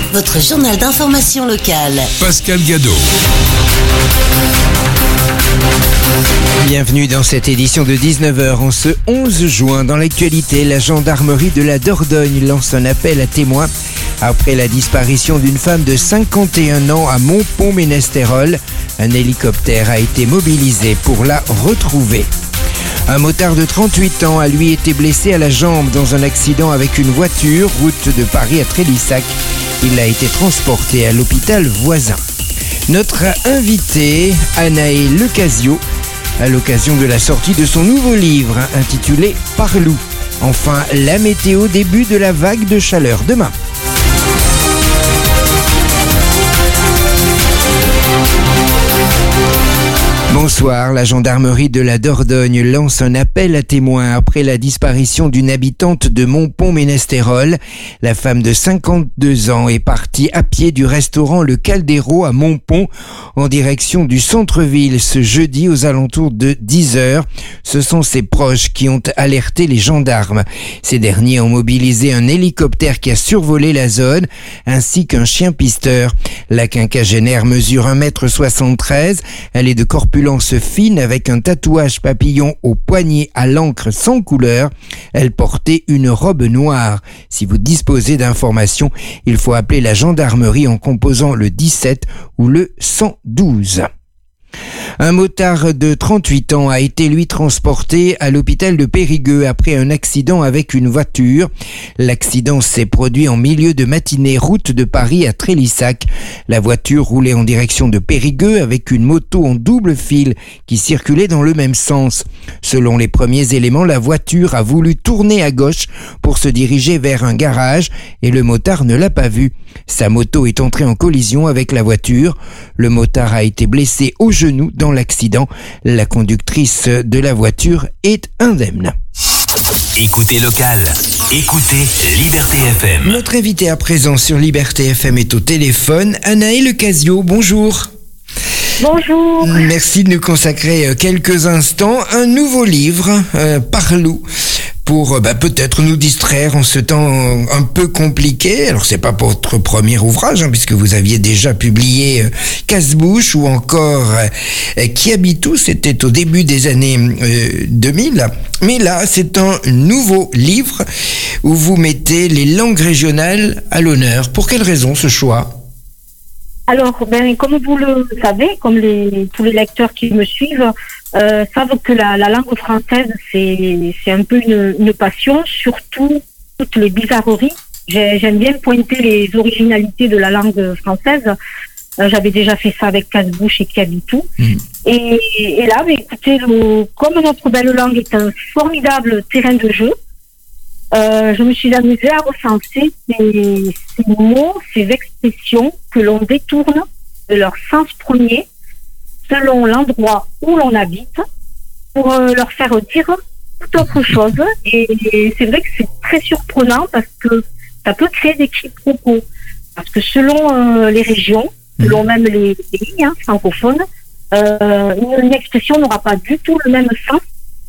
votre journal d'information locale. Pascal Gadot. Bienvenue dans cette édition de 19h en ce 11 juin. Dans l'actualité, la gendarmerie de la Dordogne lance un appel à témoins après la disparition d'une femme de 51 ans à Montpont-Ménestérol. Un hélicoptère a été mobilisé pour la retrouver. Un motard de 38 ans a lui été blessé à la jambe dans un accident avec une voiture, route de Paris à Trélissac. Il a été transporté à l'hôpital voisin. Notre invité, Anaë Lecasio, à l'occasion de la sortie de son nouveau livre intitulé Parlou. Enfin, la météo, début de la vague de chaleur demain. Bonsoir, la gendarmerie de la Dordogne lance un appel à témoins après la disparition d'une habitante de Montpont-Ménestérol. La femme de 52 ans est partie à pied du restaurant Le Caldero à Montpont en direction du centre-ville ce jeudi aux alentours de 10h. Ce sont ses proches qui ont alerté les gendarmes. Ces derniers ont mobilisé un hélicoptère qui a survolé la zone ainsi qu'un chien pisteur. La quinquagénaire mesure 1,73 m. Elle est de corpulence fine avec un tatouage papillon au poignet à l'encre sans couleur. Elle portait une robe noire. Si vous disposez d'informations, il faut appeler la gendarmerie en composant le 17 ou le 112. Un motard de 38 ans a été lui transporté à l'hôpital de Périgueux après un accident avec une voiture. L'accident s'est produit en milieu de matinée, route de Paris à Trélissac. La voiture roulait en direction de Périgueux avec une moto en double fil qui circulait dans le même sens. Selon les premiers éléments, la voiture a voulu tourner à gauche pour se diriger vers un garage et le motard ne l'a pas vu. Sa moto est entrée en collision avec la voiture. Le motard a été blessé au genou dans l'accident. La conductrice de la voiture est indemne. Écoutez local, écoutez Liberté FM. Notre invité à présent sur Liberté FM est au téléphone, Anaë Lecasio, bonjour. Bonjour. Merci de nous consacrer quelques instants. Un nouveau livre, Parlou, pour peut-être nous distraire en ce temps un peu compliqué. Alors c'est pas votre premier ouvrage, puisque vous aviez déjà publié Casse-bouche ou encore Qui habite où, c'était au début des années 2000. Mais là, c'est un nouveau livre où vous mettez les langues régionales à l'honneur. Pour quelle raison ce choix ? Alors, comme vous le savez, comme tous les lecteurs qui me suivent savent que la langue française, c'est un peu une passion, surtout toutes les bizarreries. J'aime bien pointer les originalités de la langue française. J'avais déjà fait ça avec Casse-bouche et Qui habite où. Et là, écoutez, comme notre belle langue est un formidable terrain de jeu, je me suis amusée à recenser ces mots, ces expressions que l'on détourne de leur sens premier selon l'endroit où l'on habite pour leur faire dire toute autre chose. Et c'est vrai que c'est très surprenant parce que ça peut créer des quiproquos. Parce que selon les régions, selon même les pays francophones, une expression n'aura pas du tout le même sens.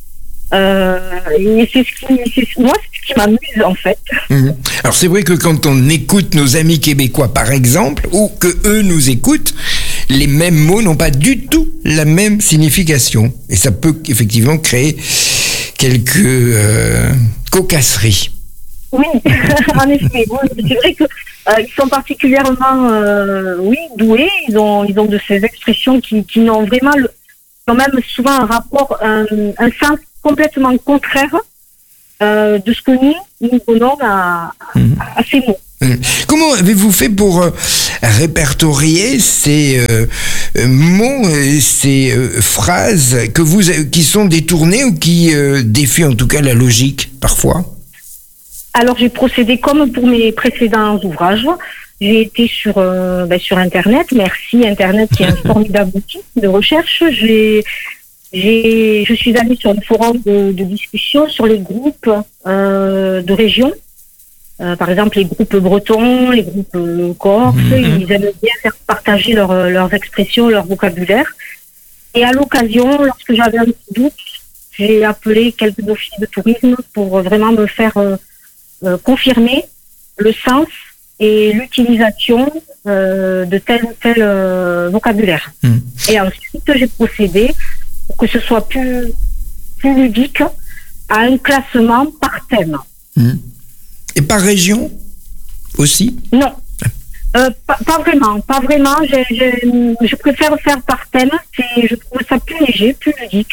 Et c'est ce qui m'amuse en fait. Alors c'est vrai que quand on écoute nos amis québécois par exemple, ou que eux nous écoutent, les mêmes mots n'ont pas du tout la même signification. Et ça peut effectivement créer quelques cocasseries. Oui, en effet. C'est vrai que ils sont particulièrement doués. Ils ont de ces expressions qui n'ont vraiment quand même souvent un rapport, un sens complètement contraire de ce que nous donnons à ces mots. Comment avez-vous fait pour répertorier ces mots, ces phrases qui sont détournées ou qui défient en tout cas la logique parfois ? Alors j'ai procédé comme pour mes précédents ouvrages. J'ai été sur Internet. Merci Internet qui est un formidable outil de recherche. Je suis allée sur le forum de discussion, sur les groupes de régions. Par exemple, les groupes bretons, les groupes corses, ils aiment bien faire partager leurs expressions, leur vocabulaire. Et à l'occasion, lorsque j'avais un petit doute, j'ai appelé quelques offices de tourisme pour vraiment me faire confirmer le sens et l'utilisation de tel ou tel vocabulaire. Et ensuite, j'ai procédé pour que ce soit plus ludique à un classement par thème. Et par région aussi? Non. Pas vraiment. Je préfère faire par thème. Je trouve ça plus léger, plus ludique.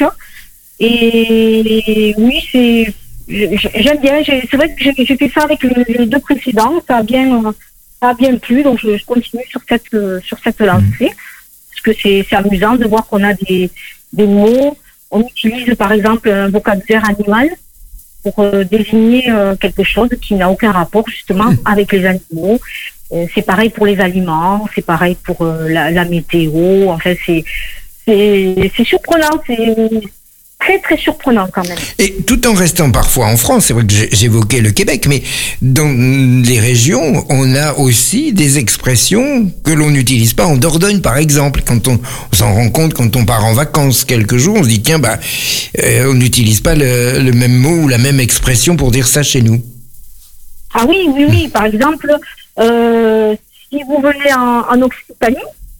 Et oui, j'aime bien. C'est vrai que j'ai fait ça avec les 2 précédents. Ça a bien plu. Donc je continue sur cette lancée. Parce que c'est amusant de voir qu'on a des mots. On utilise par exemple un vocabulaire animal pour désigner quelque chose qui n'a aucun rapport justement avec les animaux. C'est pareil pour les aliments, c'est pareil pour la météo. Enfin, c'est surprenant, c'est très très surprenant quand même. Et tout en restant parfois en France, c'est vrai que j'évoquais le Québec, mais dans les régions, on a aussi des expressions que l'on n'utilise pas en Dordogne, par exemple. Quand on s'en rend compte, quand on part en vacances quelques jours, on se dit tiens, on n'utilise pas le même mot ou la même expression pour dire ça chez nous. Ah oui. Par exemple, si vous venez en Occitanie,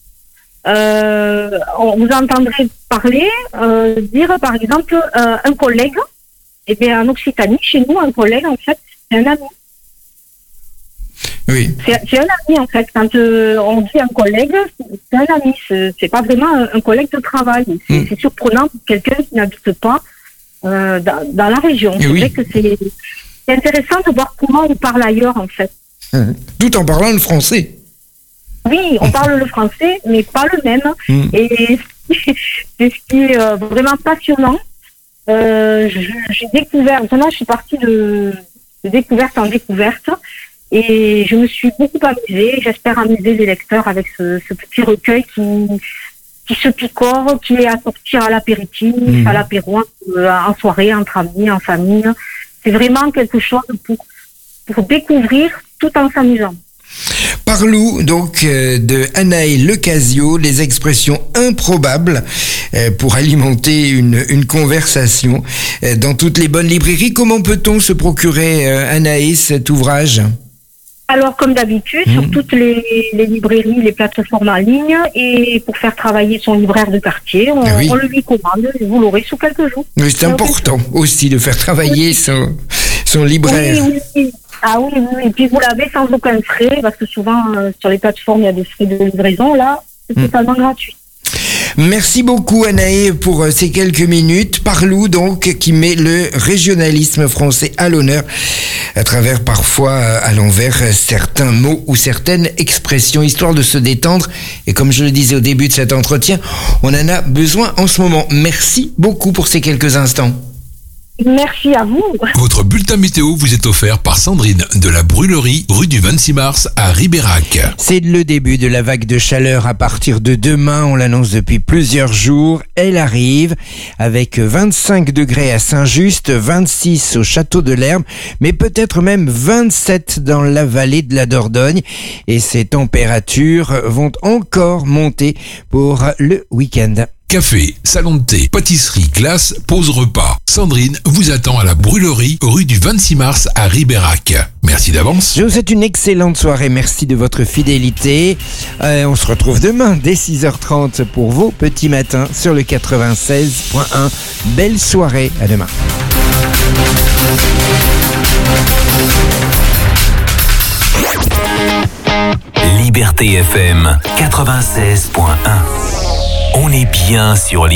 vous entendrez dire par exemple un collègue. Et bien en Occitanie, chez nous, un collègue en fait, c'est un ami. Oui. C'est un ami en fait. Quand on dit un collègue, c'est un ami. C'est pas vraiment un collègue de travail. C'est surprenant pour quelqu'un qui n'habite pas dans la région. C'est vrai que c'est intéressant de voir comment on parle ailleurs en fait. Tout en parlant le français. Oui, on parle le français, mais pas le même. Et c'est ce qui est vraiment passionnant. J'ai découvert, maintenant je suis partie de découverte en découverte, et je me suis beaucoup amusée. J'espère amuser les lecteurs avec ce petit recueil qui se picore, qui est à sortir à l'apéritif, à l'apéro, en soirée, entre amis, en famille. C'est vraiment quelque chose pour découvrir tout en s'amusant. Parlons donc de Anaë Lecasio, les expressions improbables pour alimenter une conversation dans toutes les bonnes librairies. Comment peut-on se procurer, Anaë, cet ouvrage ? Alors, comme d'habitude, sur toutes les librairies, les plateformes en ligne, et pour faire travailler son libraire de quartier, on le lui commande, et vous l'aurez sous quelques jours. Oui, c'est important aussi de faire travailler son libraire. Oui. Ah oui, et puis vous l'avez sans aucun frais, parce que souvent, sur les plateformes, il y a des frais de livraison. Là, c'est totalement gratuit. Merci beaucoup, Anaë, pour ces quelques minutes. Parlons donc, qui met le régionalisme français à l'honneur, à travers parfois à l'envers certains mots ou certaines expressions, histoire de se détendre. Et comme je le disais au début de cet entretien, on en a besoin en ce moment. Merci beaucoup pour ces quelques instants. Merci à vous. Votre bulletin météo vous est offert par Sandrine de la Brûlerie, rue du 26 mars à Ribérac. C'est le début de la vague de chaleur à partir de demain. On l'annonce depuis plusieurs jours. Elle arrive avec 25 degrés à Saint-Just, 26 au Château de l'Herbe, mais peut-être même 27 dans la vallée de la Dordogne. Et ces températures vont encore monter pour le week-end. Café, salon de thé, pâtisserie, glace, pause repas. Sandrine vous attend à la Brûlerie, rue du 26 mars à Ribérac. Merci d'avance. Je vous souhaite une excellente soirée. Merci de votre fidélité. On se retrouve demain dès 6h30 pour vos petits matins sur le 96.1. Belle soirée. À demain. Liberté FM 96.1. On est bien sur